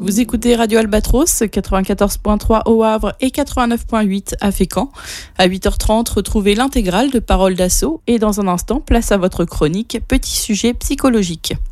Vous écoutez Radio Albatros, 94.3 au Havre et 89.8 à Fécamp. À 8h30, retrouvez l'intégrale de Paroles d'Assaut et dans un instant, place à votre chronique Petit sujet psychologique.